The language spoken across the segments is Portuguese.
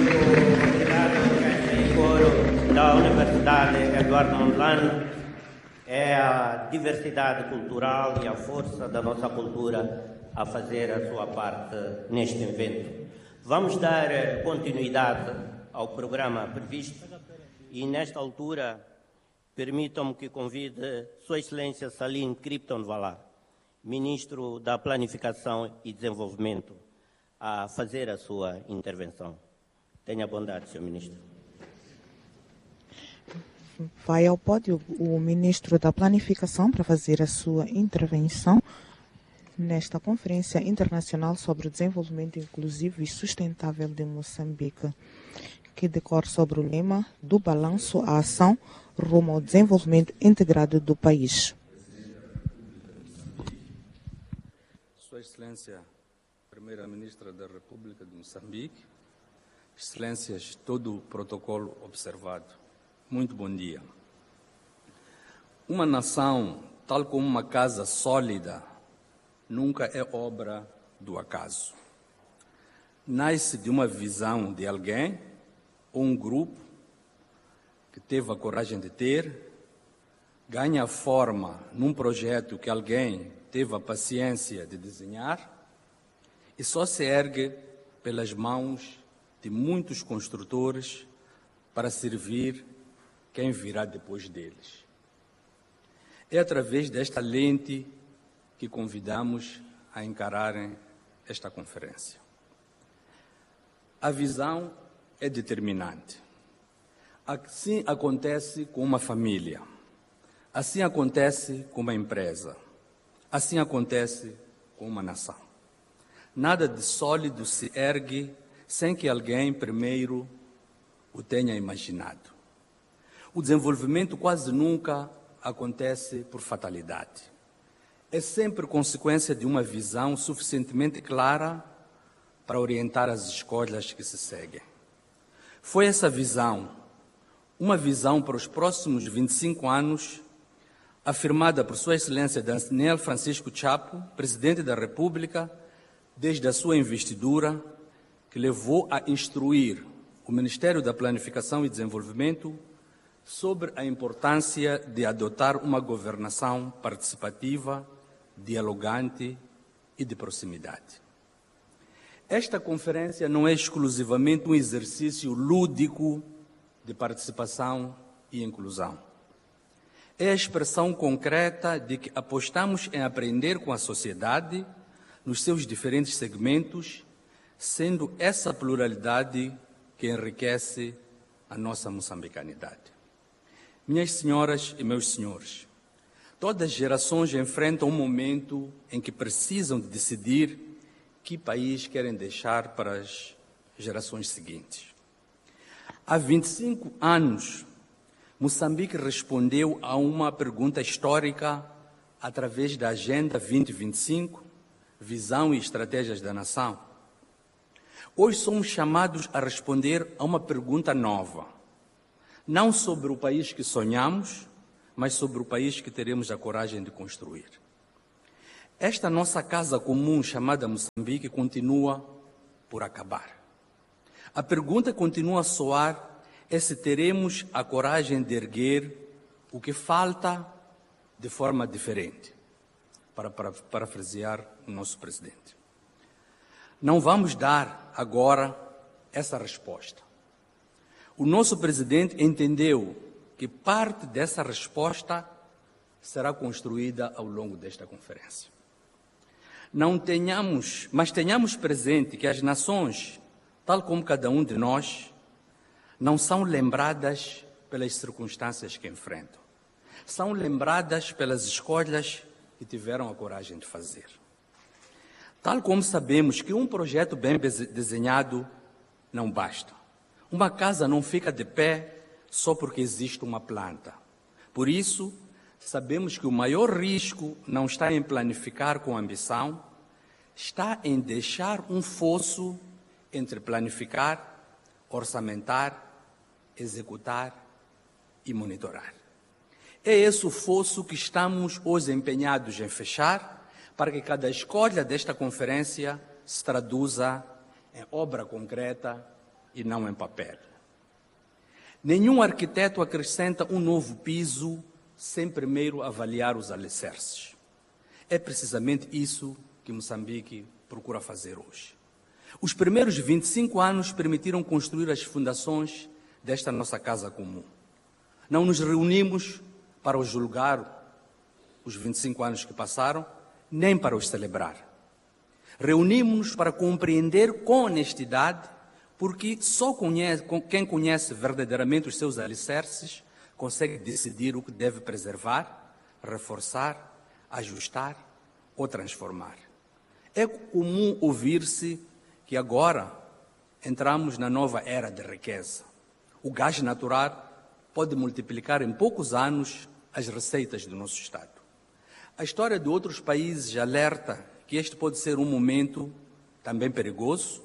convidado em coro da Universidade Eduardo Mondlane é a diversidade cultural e a força da nossa cultura a fazer a sua parte neste evento. Vamos dar continuidade ao programa previsto e, nesta altura, permitam-me que convide Sua Excelência Salim Krypton Valar, Ministro da Planificação e Desenvolvimento, a fazer a sua intervenção. Tenha bondade, Sr. Ministro. Vai ao pódio o Ministro da Planificação para fazer a sua intervenção nesta Conferência Internacional sobre o Desenvolvimento Inclusivo e Sustentável de Moçambique, que decorre sobre o lema do balanço à ação rumo ao desenvolvimento integrado do país. Sua Excelência, Primeira-Ministra da República de Moçambique, Excelências, todo o protocolo observado, muito bom dia. Uma nação, tal como uma casa sólida, nunca é obra do acaso. Nasce de uma visão de alguém ou um grupo que teve a coragem de ter, ganha forma num projeto que alguém teve a paciência de desenhar e só se ergue pelas mãos de muitos construtores para servir quem virá depois deles. É através desta lente que convidamos a encararem esta conferência. A visão é determinante. Assim acontece com uma família, assim acontece com uma empresa, assim acontece com uma nação. Nada de sólido se ergue sem que alguém primeiro o tenha imaginado. O desenvolvimento quase nunca acontece por fatalidade. É sempre consequência de uma visão suficientemente clara para orientar as escolhas que se seguem. Foi essa visão, uma visão para os próximos 25 anos, afirmada por Sua Excelência Daniel Francisco Chapo, Presidente da República, desde a sua investidura, que levou a instruir o Ministério da Planificação e Desenvolvimento sobre a importância de adotar uma governação participativa, dialogante e de proximidade. Esta conferência não é exclusivamente um exercício lúdico de participação e inclusão. É a expressão concreta de que apostamos em aprender com a sociedade nos seus diferentes segmentos, sendo essa pluralidade que enriquece a nossa moçambicanidade. Minhas senhoras e meus senhores, todas as gerações enfrentam um momento em que precisam de decidir que país querem deixar para as gerações seguintes. Há 25 anos, Moçambique respondeu a uma pergunta histórica através da Agenda 2025, Visão e Estratégias da Nação. Hoje somos chamados a responder a uma pergunta nova, não sobre o país que sonhamos, mas sobre o país que teremos a coragem de construir. Esta nossa casa comum chamada Moçambique continua por acabar. A pergunta continua a soar é se teremos a coragem de erguer o que falta de forma diferente, para parafrasear o nosso presidente. Não vamos dar agora essa resposta. O nosso presidente entendeu que parte dessa resposta será construída ao longo desta conferência. Mas tenhamos presente que as nações, tal como cada um de nós, não são lembradas pelas circunstâncias que enfrentam. São lembradas pelas escolhas que tiveram a coragem de fazer. Tal como sabemos que um projeto bem desenhado não basta. Uma casa não fica de pé só porque existe uma planta. Por isso, sabemos que o maior risco não está em planificar com ambição, está em deixar um fosso entre planificar, orçamentar, executar e monitorar. É esse o fosso que estamos hoje empenhados em fechar, para que cada escolha desta conferência se traduza em obra concreta e não em papel. Nenhum arquiteto acrescenta um novo piso sem primeiro avaliar os alicerces. É precisamente isso que Moçambique procura fazer hoje. Os primeiros 25 anos permitiram construir as fundações desta nossa casa comum. Não nos reunimos para os julgar os 25 anos que passaram, nem para os celebrar. Reunimos-nos para compreender com honestidade, porque só quem conhece verdadeiramente os seus alicerces consegue decidir o que deve preservar, reforçar, ajustar ou transformar. É comum ouvir-se que agora entramos na nova era de riqueza. O gás natural pode multiplicar em poucos anos as receitas do nosso Estado. A história de outros países alerta que este pode ser um momento também perigoso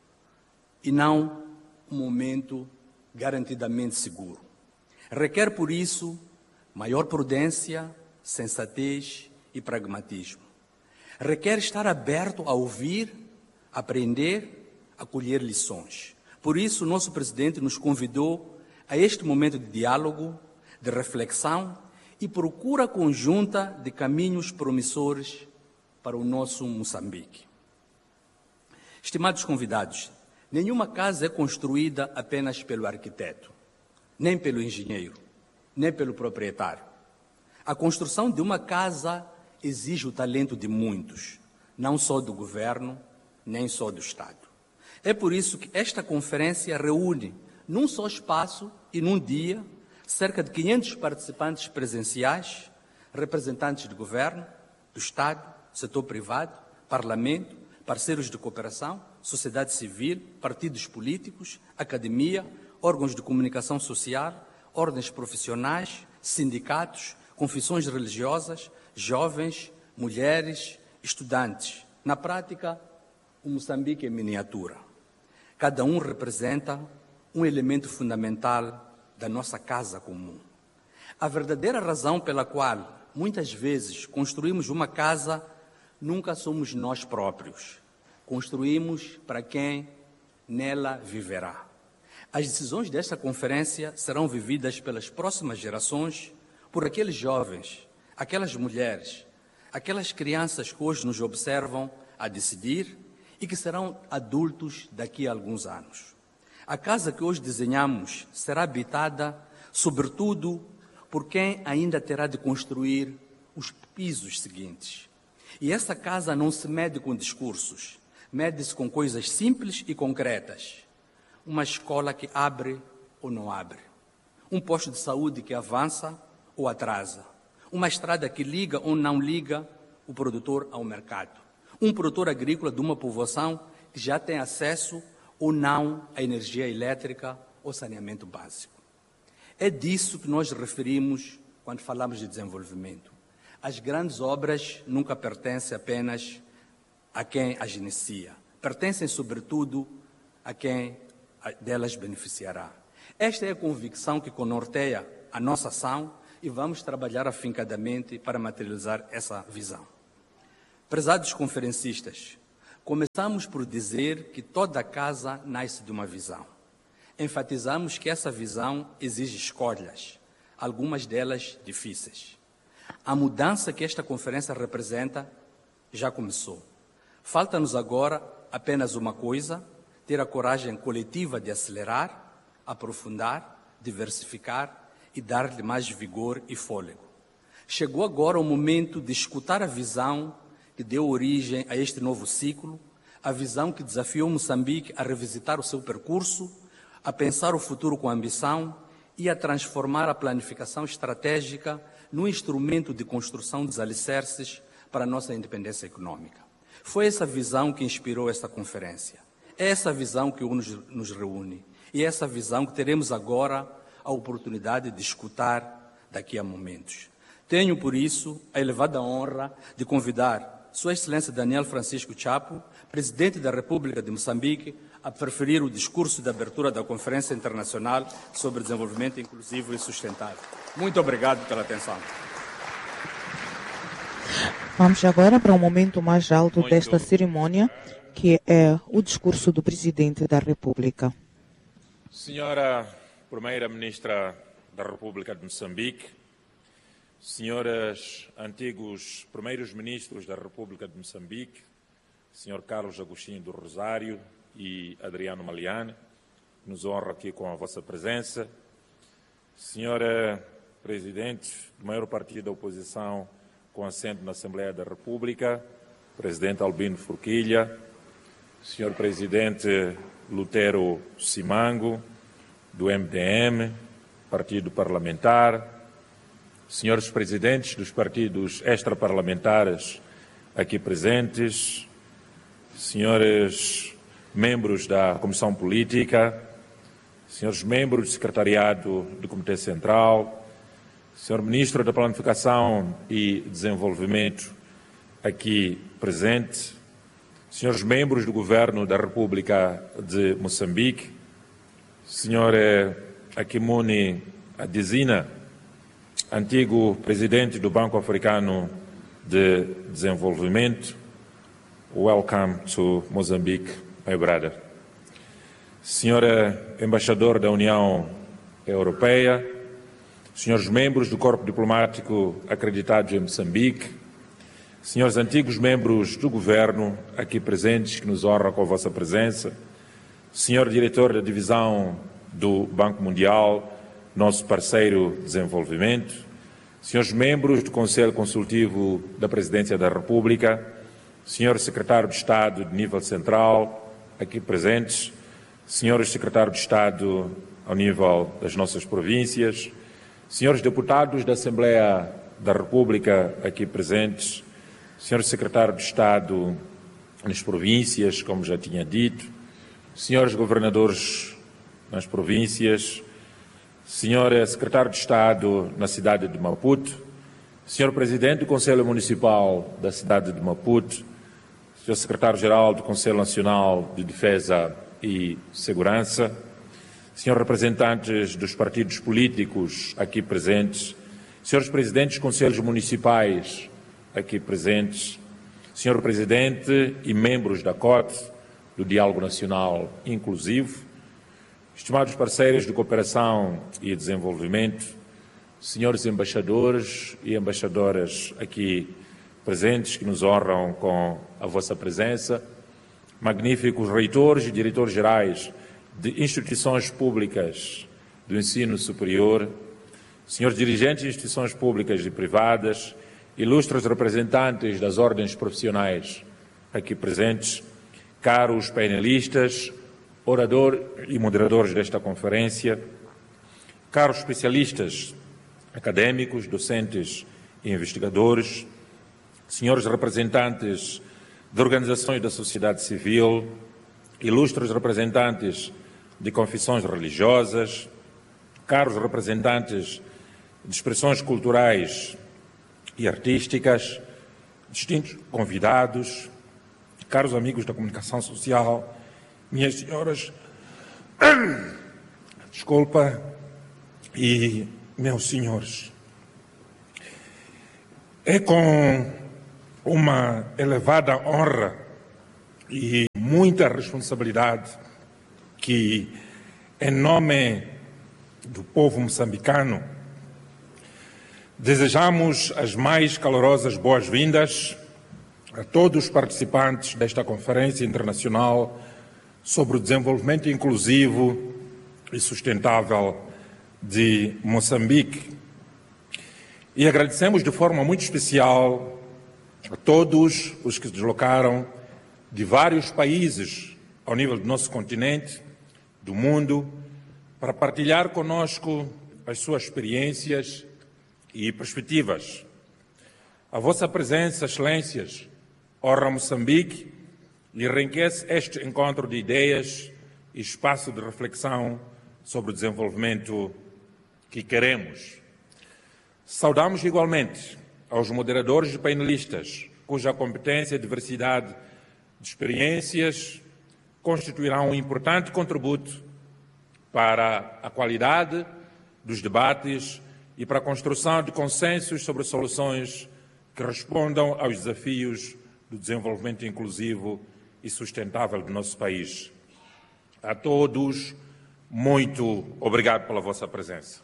e não um momento garantidamente seguro. Requer, por isso, maior prudência, sensatez e pragmatismo. Requer estar aberto a ouvir, aprender, a colher lições. Por isso, o nosso presidente nos convidou a este momento de diálogo, de reflexão e procura conjunta de caminhos promissores para o nosso Moçambique. Estimados convidados, nenhuma casa é construída apenas pelo arquiteto, nem pelo engenheiro, nem pelo proprietário. A construção de uma casa exige o talento de muitos, não só do governo, nem só do Estado. É por isso que esta conferência reúne, num só espaço e num dia, cerca de 500 participantes presenciais, representantes do governo, do Estado, setor privado, parlamento, parceiros de cooperação, sociedade civil, partidos políticos, academia, órgãos de comunicação social, ordens profissionais, sindicatos, confissões religiosas, jovens, mulheres, estudantes. Na prática, o Moçambique é miniatura. Cada um representa um elemento fundamental da nossa casa comum. A verdadeira razão pela qual, muitas vezes, construímos uma casa nunca somos nós próprios. Construímos para quem nela viverá. As decisões desta conferência serão vividas pelas próximas gerações, por aqueles jovens, aquelas mulheres, aquelas crianças que hoje nos observam a decidir e que serão adultos daqui a alguns anos. A casa que hoje desenhamos será habitada, sobretudo, por quem ainda terá de construir os pisos seguintes. E essa casa não se mede com discursos, mede-se com coisas simples e concretas. Uma escola que abre ou não abre. Um posto de saúde que avança ou atrasa. Uma estrada que liga ou não liga o produtor ao mercado. Um produtor agrícola de uma povoação que já tem acesso ou não à energia elétrica ou saneamento básico. É disso que nós referimos quando falamos de desenvolvimento. As grandes obras nunca pertencem apenas a quem as inicia. Pertencem, sobretudo, a quem delas beneficiará. Esta é a convicção que connorteia a nossa ação e vamos trabalhar afincadamente para materializar essa visão. Prezados conferencistas, começamos por dizer que toda casa nasce de uma visão. Enfatizamos que essa visão exige escolhas, algumas delas difíceis. A mudança que esta conferência representa já começou. Falta-nos agora apenas uma coisa: ter a coragem coletiva de acelerar, aprofundar, diversificar e dar-lhe mais vigor e fôlego. Chegou agora o momento de escutar a visão que deu origem a este novo ciclo, a visão que desafiou Moçambique a revisitar o seu percurso, a pensar o futuro com ambição e a transformar a planificação estratégica num instrumento de construção dos alicerces para a nossa independência econômica. Foi essa visão que inspirou esta conferência. É essa visão que nos reúne. E é essa visão que teremos agora a oportunidade de escutar daqui a momentos. Tenho, por isso, a elevada honra de convidar Sua Excelência Daniel Francisco Chapo, Presidente da República de Moçambique, a preferir o discurso de abertura da Conferência Internacional sobre Desenvolvimento Inclusivo e Sustentável. Muito obrigado pela atenção. Vamos agora para o momento mais alto desta cerimônia, que é o discurso do Presidente da República. Senhora Primeira-Ministra da República de Moçambique, senhores antigos primeiros ministros da República de Moçambique, Sr. Carlos Agostinho do Rosário e Adriano Maliane, nos honra aqui com a vossa presença. Senhora Presidente do maior partido da oposição com assento na Assembleia da República, Presidente Albino Forquilha, Sr. Presidente Lutero Simango, do MDM, Partido Parlamentar, Senhores Presidentes dos partidos extraparlamentares aqui presentes, Senhores membros da Comissão Política, Senhores membros do Secretariado do Comitê Central, Senhor Ministro da Planificação e Desenvolvimento aqui presente, Senhores membros do Governo da República de Moçambique, Senhor Akimuni Adesina, antigo Presidente do Banco Africano de Desenvolvimento, welcome to Mozambique, my brother. Senhor Embaixador da União Europeia, senhores membros do Corpo Diplomático acreditados em Moçambique, senhores antigos membros do Governo aqui presentes, que nos honram com a vossa presença, senhor Diretor da Divisão do Banco Mundial, nosso parceiro de desenvolvimento, senhores membros do Conselho Consultivo da Presidência da República, senhor Secretário de Estado de nível central, aqui presentes, senhores Secretários de Estado ao nível das nossas províncias, senhores deputados da Assembleia da República aqui presentes, senhor Secretário de Estado nas províncias, como já tinha dito, senhores governadores nas províncias, senhor Secretário de Estado na cidade de Maputo, senhor Presidente do Conselho Municipal da cidade de Maputo, senhor Secretário-Geral do Conselho Nacional de Defesa e Segurança, senhores representantes dos partidos políticos aqui presentes, senhores presidentes dos conselhos municipais aqui presentes, senhor presidente e membros da COT, do Diálogo Nacional Inclusivo, estimados parceiros de cooperação e desenvolvimento, senhores embaixadores e embaixadoras aqui presentes que nos honram com a vossa presença, magníficos reitores e diretores gerais de instituições públicas do ensino superior, senhores dirigentes de instituições públicas e privadas, ilustres representantes das ordens profissionais aqui presentes, caros painelistas, orador e moderadores desta conferência, caros especialistas académicos, docentes e investigadores, senhores representantes de organizações da sociedade civil, ilustres representantes de confissões religiosas, caros representantes de expressões culturais e artísticas, distintos convidados, caros amigos da comunicação social, minhas senhoras, desculpa, e meus senhores. É com uma elevada honra e muita responsabilidade que, em nome do povo moçambicano, desejamos as mais calorosas boas-vindas a todos os participantes desta Conferência Internacional sobre o Desenvolvimento Inclusivo e Sustentável de Moçambique. E agradecemos de forma muito especial a todos os que se deslocaram de vários países ao nível do nosso continente, do mundo, para partilhar conosco as suas experiências e perspectivas. A vossa presença, excelências, honra Moçambique e enriquece este encontro de ideias e espaço de reflexão sobre o desenvolvimento que queremos. Saudamos igualmente aos moderadores e painelistas, cuja competência e diversidade de experiências constituirão um importante contributo para a qualidade dos debates e para a construção de consensos sobre soluções que respondam aos desafios do desenvolvimento inclusivo e sustentável do nosso país. A todos, muito obrigado pela vossa presença.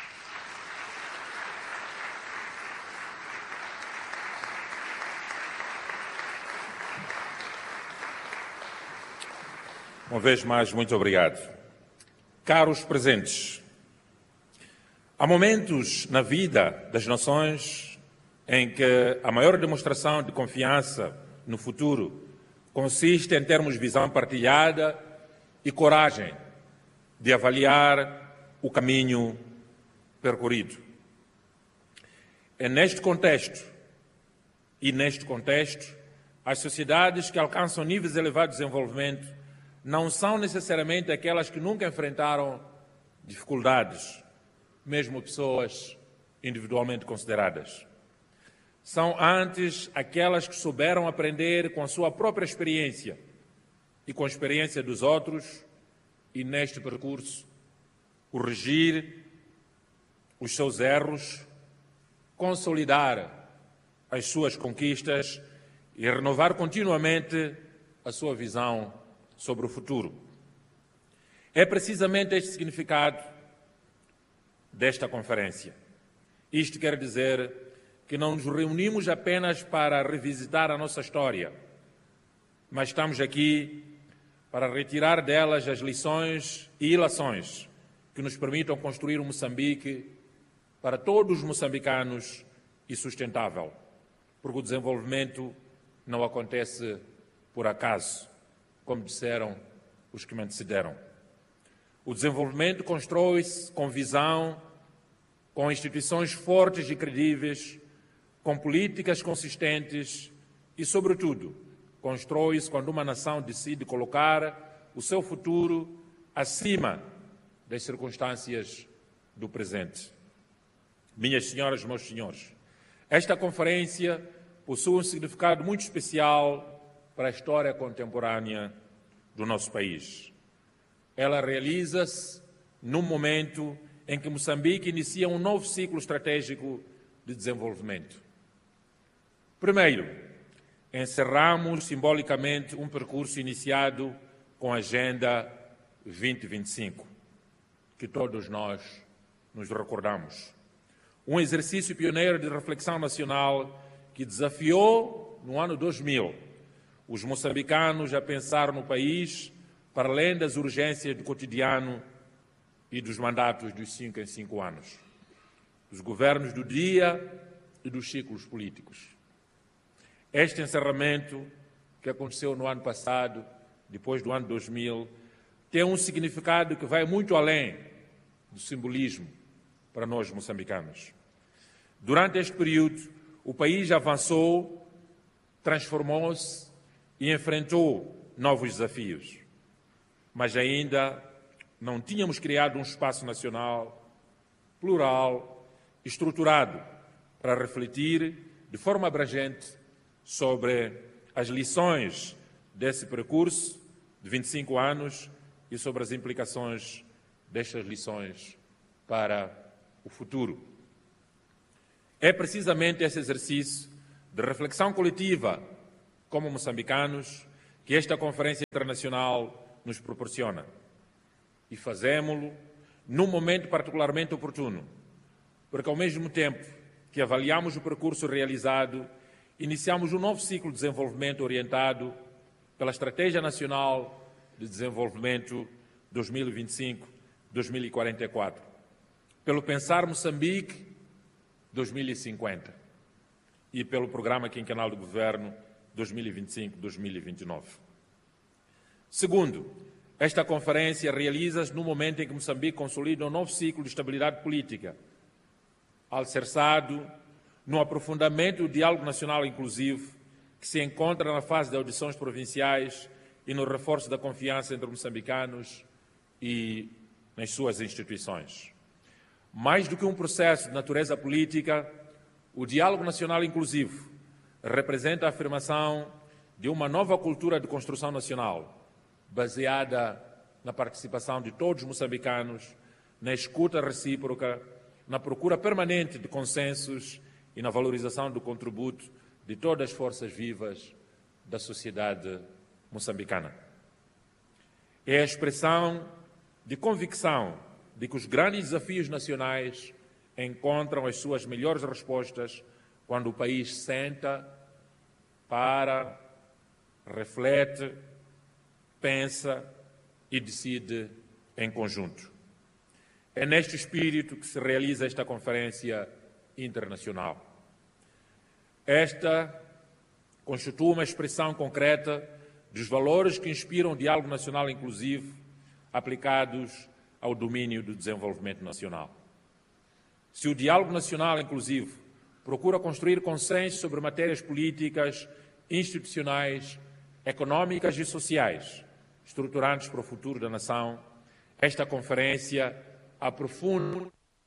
Uma vez mais, muito obrigado. Caros presentes, há momentos na vida das nações em que a maior demonstração de confiança no futuro consiste em termos visão partilhada e coragem de avaliar o caminho percorrido. É neste contexto, as sociedades que alcançam níveis elevados de desenvolvimento não são necessariamente aquelas que nunca enfrentaram dificuldades, mesmo pessoas individualmente consideradas. São antes aquelas que souberam aprender com a sua própria experiência e com a experiência dos outros e, neste percurso, corrigir os seus erros, consolidar as suas conquistas e renovar continuamente a sua visão sobre o futuro. É precisamente este significado desta conferência. Isto quer dizer que não nos reunimos apenas para revisitar a nossa história, mas estamos aqui para retirar delas as lições e ilações que nos permitam construir um Moçambique para todos os moçambicanos e sustentável, porque o desenvolvimento não acontece por acaso, como disseram os que me antecederam. O desenvolvimento constrói-se com visão, com instituições fortes e credíveis, com políticas consistentes e, sobretudo, constrói-se quando uma nação decide colocar o seu futuro acima das circunstâncias do presente. Minhas senhoras e meus senhores, esta conferência possui um significado muito especial para a história contemporânea do nosso país. Ela realiza-se num momento em que Moçambique inicia um novo ciclo estratégico de desenvolvimento. Primeiro, encerramos simbolicamente um percurso iniciado com a Agenda 2025, que todos nós nos recordamos. Um exercício pioneiro de reflexão nacional que desafiou, no ano 2000, os moçambicanos a pensar no país para além das urgências do cotidiano e dos mandatos dos 5 em 5 anos, dos governos do dia e dos ciclos políticos. Este encerramento, que aconteceu no ano passado, depois do ano 2000, tem um significado que vai muito além do simbolismo para nós moçambicanos. Durante este período, o país avançou, transformou-se e enfrentou novos desafios. Mas ainda não tínhamos criado um espaço nacional plural, estruturado, para refletir de forma abrangente sobre as lições desse percurso de 25 anos e sobre as implicações destas lições para o futuro. É precisamente esse exercício de reflexão coletiva como moçambicanos que esta Conferência Internacional nos proporciona. E fazemo-lo num momento particularmente oportuno, porque ao mesmo tempo que avaliamos o percurso realizado, iniciamos um novo ciclo de desenvolvimento orientado pela Estratégia Nacional de Desenvolvimento 2025-2044, pelo Pensar Moçambique 2050 e pelo Programa Quinquenal do Governo 2025-2029. Segundo, esta conferência realiza-se no momento em que Moçambique consolida um novo ciclo de estabilidade política, alicerçado no aprofundamento do diálogo nacional inclusivo, que se encontra na fase de audições provinciais e no reforço da confiança entre moçambicanos e nas suas instituições. Mais do que um processo de natureza política, o diálogo nacional inclusivo representa a afirmação de uma nova cultura de construção nacional, baseada na participação de todos os moçambicanos, na escuta recíproca, na procura permanente de consensos e na valorização do contributo de todas as forças vivas da sociedade moçambicana. É a expressão de convicção de que os grandes desafios nacionais encontram as suas melhores respostas quando o país senta, para, reflete, pensa e decide em conjunto. É neste espírito que se realiza esta conferência internacional. Esta constitui uma expressão concreta dos valores que inspiram o diálogo nacional inclusivo aplicados ao domínio do desenvolvimento nacional. Se o diálogo nacional inclusivo procura construir consenso sobre matérias políticas, institucionais, económicas e sociais, estruturantes para o futuro da nação, esta conferência aprofunda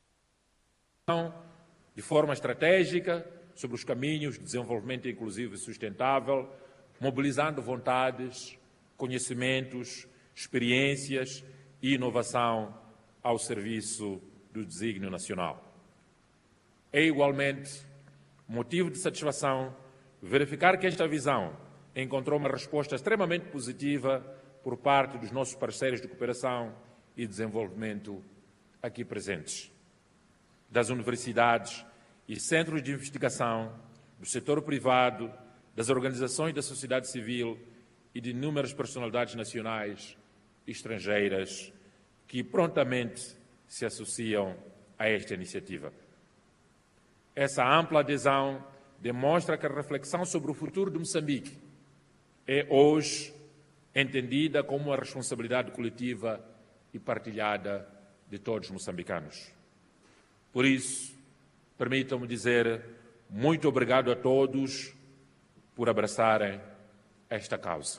de forma estratégica sobre os caminhos de desenvolvimento inclusivo e sustentável, mobilizando vontades, conhecimentos, experiências e inovação ao serviço do desígnio nacional. É igualmente motivo de satisfação verificar que esta visão encontrou uma resposta extremamente positiva por parte dos nossos parceiros de cooperação e desenvolvimento aqui presentes, das universidades e centros de investigação, do setor privado, das organizações da sociedade civil e de inúmeras personalidades nacionais e estrangeiras que prontamente se associam a esta iniciativa. Essa ampla adesão demonstra que a reflexão sobre o futuro de Moçambique é hoje entendida como uma responsabilidade coletiva e partilhada de todos os moçambicanos. Por isso, permitam-me dizer muito obrigado a todos por abraçarem esta causa.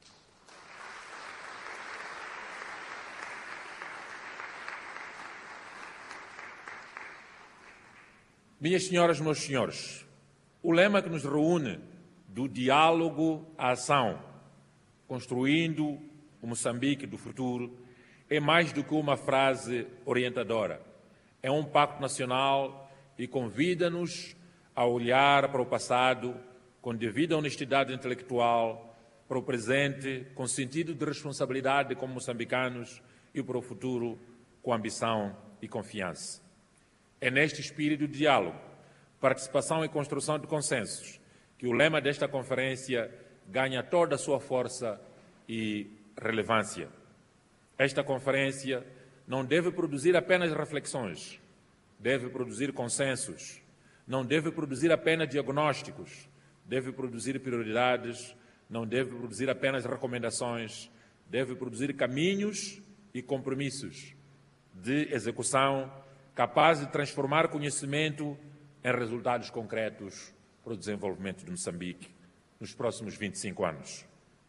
Minhas senhoras, meus senhores, o lema que nos reúne do diálogo à ação, construindo o Moçambique do futuro, é mais do que uma frase orientadora. É um pacto nacional e convida-nos a olhar para o passado com devida honestidade intelectual, para o presente com sentido de responsabilidade como moçambicanos e para o futuro com ambição e confiança. É neste espírito de diálogo, participação e construção de consensos que o lema desta conferência ganha toda a sua força e relevância. Esta conferência não deve produzir apenas reflexões, deve produzir consensos, não deve produzir apenas diagnósticos, deve produzir prioridades, não deve produzir apenas recomendações, deve produzir caminhos e compromissos de execução capazes de transformar conhecimento em resultados concretos para o desenvolvimento de Moçambique nos próximos 25 anos.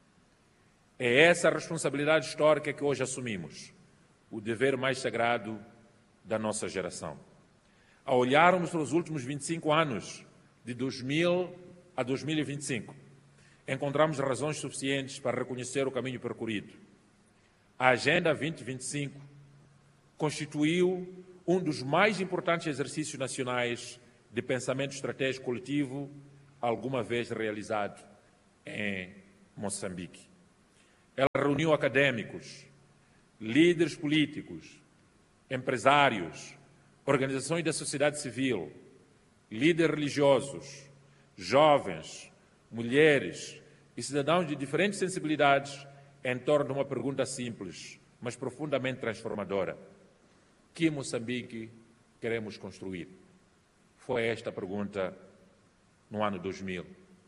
É essa a responsabilidade histórica que hoje assumimos, o dever mais sagrado da nossa geração. Ao olharmos para os últimos 25 anos, de 2000 a 2025, encontramos razões suficientes para reconhecer o caminho percorrido. A Agenda 2025 constituiu um dos mais importantes exercícios nacionais de pensamento estratégico coletivo alguma vez realizado em Moçambique. Ela reuniu académicos, líderes políticos, empresários, organizações da sociedade civil, líderes religiosos, jovens, mulheres e cidadãos de diferentes sensibilidades em torno de uma pergunta simples, mas profundamente transformadora. Que Moçambique queremos construir? Foi esta a pergunta no ano 2000.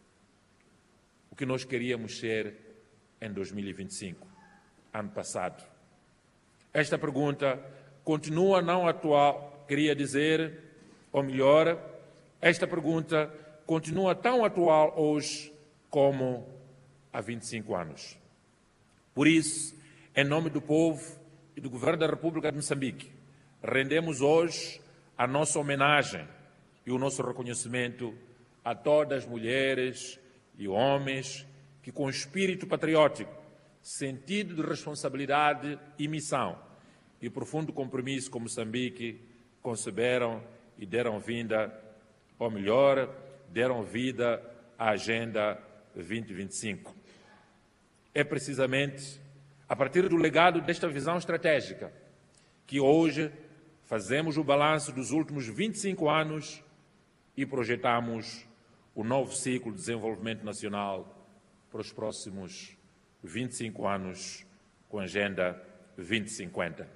O que nós queríamos ser em 2025, ano passado? Esta pergunta continua não atual, queria dizer, ou melhor, esta pergunta continua tão atual hoje como há 25 anos. Por isso, em nome do povo e do Governo da República de Moçambique, rendemos hoje a nossa homenagem e o nosso reconhecimento a todas as mulheres e homens que, com espírito patriótico, sentido de responsabilidade e missão e profundo compromisso com Moçambique, conceberam e deram vida, ou melhor, deram vida à Agenda 2025. É precisamente A partir do legado desta visão estratégica, que hoje fazemos o balanço dos últimos 25 anos e projetamos o novo ciclo de desenvolvimento nacional para os próximos 25 anos com a Agenda 2050.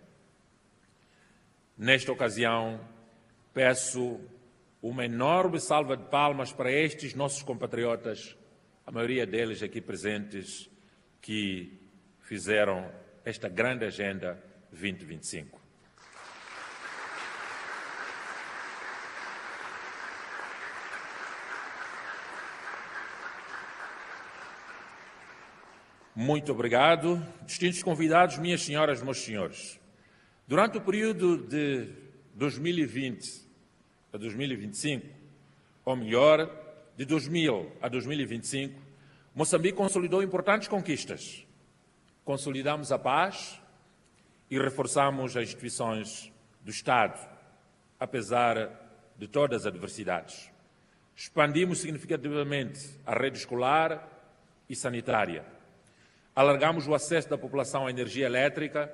Nesta ocasião, peço uma enorme salva de palmas para estes nossos compatriotas, a maioria deles aqui presentes, que fizeram esta grande Agenda 2025. Muito obrigado. Distintos convidados, minhas senhoras e meus senhores. Durante o período de 2020 a 2025, ou melhor, de 2000 a 2025, Moçambique consolidou importantes conquistas. Consolidamos a paz e reforçamos as instituições do Estado, apesar de todas as adversidades. Expandimos significativamente a rede escolar e sanitária. Alargamos o acesso da população à energia elétrica,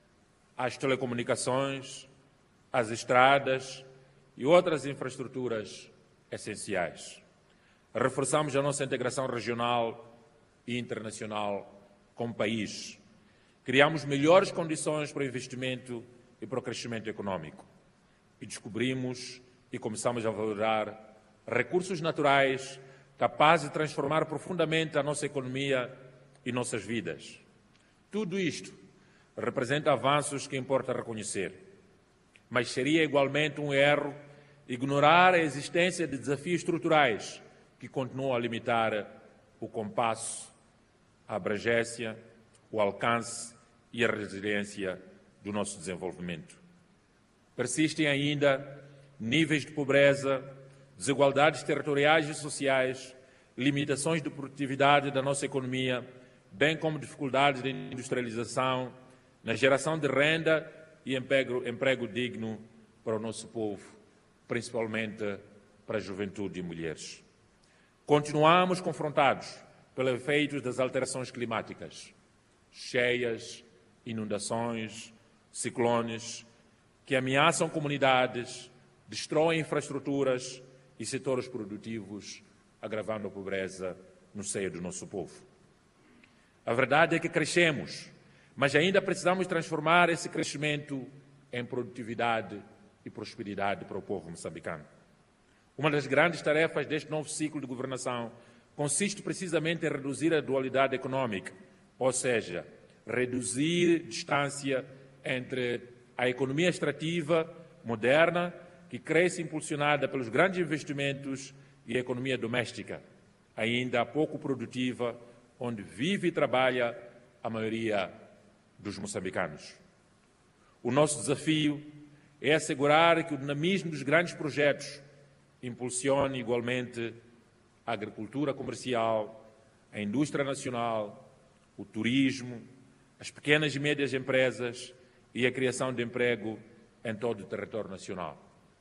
às telecomunicações, às estradas e outras infraestruturas essenciais. Reforçamos a nossa integração regional e internacional como país. Criamos melhores condições para o investimento e para o crescimento econômico. E descobrimos e começamos a valorar recursos naturais capazes de transformar profundamente a nossa economia e nossas vidas. Tudo isto representa avanços que importa reconhecer, mas seria igualmente um erro ignorar a existência de desafios estruturais que continuam a limitar o compasso, a abrangência, o alcance e a resiliência do nosso desenvolvimento. Persistem ainda níveis de pobreza, desigualdades territoriais e sociais, limitações de produtividade da nossa economia, bem como dificuldades de industrialização, na geração de renda e emprego digno para o nosso povo, principalmente para a juventude e mulheres. Continuamos confrontados pelos efeitos das alterações climáticas, cheias, inundações, ciclones, que ameaçam comunidades, destroem infraestruturas e setores produtivos, agravando a pobreza no seio do nosso povo. A verdade é que crescemos, mas ainda precisamos transformar esse crescimento em produtividade e prosperidade para o povo moçambicano. Uma das grandes tarefas deste novo ciclo de governação consiste precisamente em reduzir a dualidade econômica, ou seja, reduzir distância entre a economia extrativa moderna, que cresce impulsionada pelos grandes investimentos, e a economia doméstica, ainda pouco produtiva, onde vive e trabalha a maioria dos moçambicanos. O nosso desafio é assegurar que o dinamismo dos grandes projetos impulsione igualmente a agricultura comercial, a indústria nacional, o turismo, as pequenas e médias empresas e a criação de emprego em todo o território nacional.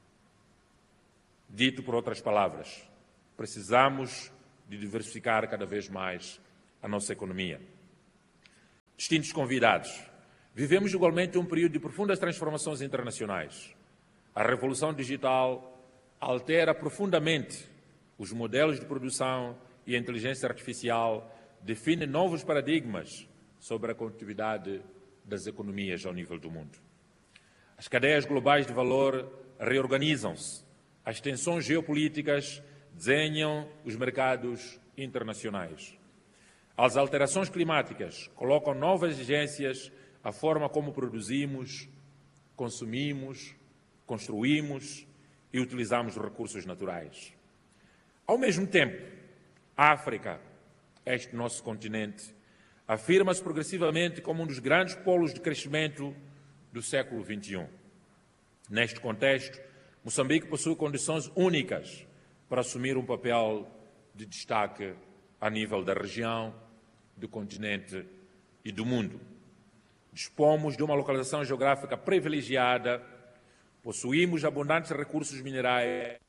Dito por outras palavras, precisamos de diversificar cada vez mais a nossa economia. Distintos convidados, vivemos igualmente um período de profundas transformações internacionais. A revolução digital altera profundamente os modelos de produção e a inteligência artificial define novos paradigmas sobre a competitividade das economias ao nível do mundo. As cadeias globais de valor reorganizam-se, as tensões geopolíticas desenham os mercados internacionais. As alterações climáticas colocam novas exigências à forma como produzimos, consumimos, construímos e utilizamos recursos naturais. Ao mesmo tempo, a África, este nosso continente, afirma-se progressivamente como um dos grandes polos de crescimento do século XXI. Neste contexto, Moçambique possui condições únicas para assumir um papel de destaque a nível da região, do continente e do mundo. Dispomos de uma localização geográfica privilegiada, possuímos abundantes recursos minerais